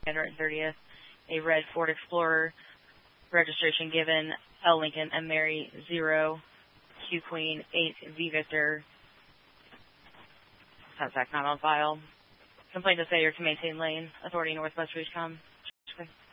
130th, a red Ford Explorer, registration given L. Lincoln M. Mary 0, Q Queen 8 V Victor. Contact not on file. Complaint to failure to maintain lane. Authority Northwest Rouge Com.